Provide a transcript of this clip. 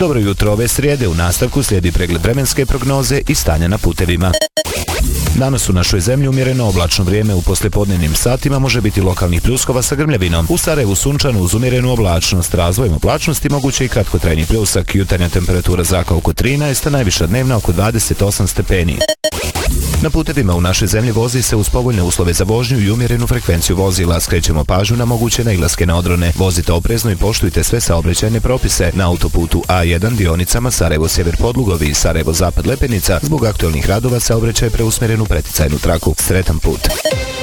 Dobro jutro, ove srijede u nastavku slijedi pregled vremenske prognoze i stanja na putevima. Danas u našoj zemlji umjereno oblačno vrijeme, u poslijepodnevnim satima može biti lokalnih pljuskova sa grmljavinom. U Sarajevu sunčano uz umjerenu oblačnost, razvojem oblačnosti moguće i kratkotrajni pljusak, jutarnja temperatura zraka oko 13, a najviša dnevna oko 28 stepeni. Na putevima u našoj zemlji vozi se uz povoljne uslove za vožnju i umjerenu frekvenciju vozila. Skrećemo pažnju na moguće nailaske na odrone. Vozite oprezno i poštujte sve saobraćajne propise. Na autoputu A1 dionicama Sarajevo-Sjever Podlugovi i Sarajevo-Zapad Lepenica zbog aktualnih radova saobraćaj preusmjeren u preticajnu traku. Sretan put!